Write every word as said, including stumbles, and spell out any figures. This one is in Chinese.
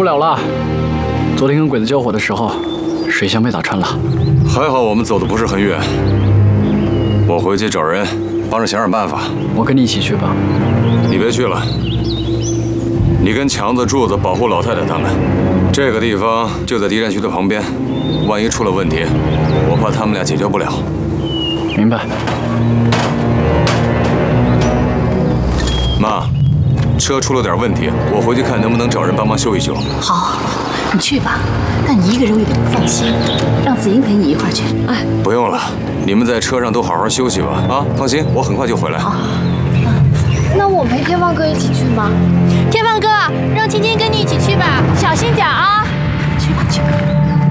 了了。昨天跟鬼子交火的时候，水箱被打穿了。 还好我们走的不是很远。我回去找人，帮着想想办法。 我跟你一起去吧。 你别去了。你跟强子、柱子保护老太太他们。这个地方就在敌占区的旁边，万一出了问题，我怕他们俩解决不了。 明白。 妈，车出了点问题，我回去看能不能找人帮忙修一修。 好，你去吧，但你一个人我有点不放心，让子英陪你一块儿去。哎， 不用了，你们在车上都好好休息吧。啊，放心，我很快就回来。 好。 那我陪天放哥一起去吗？ 天放哥，让青青跟你一起去吧，小心点啊！ 去吧，去吧。